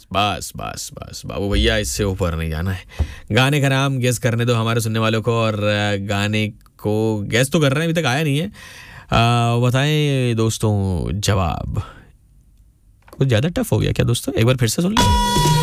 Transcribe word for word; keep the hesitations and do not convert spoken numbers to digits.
बस बस बस बाबू भैया, इससे ऊपर नहीं जाना है। गाने का नाम गेस करने दो हमारे सुनने वालों को, और अ, गाने को गेस तो कर रहे हैं, अभी तक आया नहीं है। अ, बताएं दोस्तों जवाब। कुछ ज़्यादा टफ हो गया क्या दोस्तों? एक बार फिर से सुन लें।